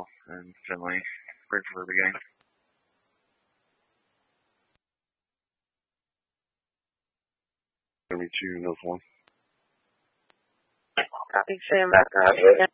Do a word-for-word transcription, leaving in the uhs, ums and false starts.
and generally ready for the beginning. Gonna be two, Nose one. Copy, Sam. Back up.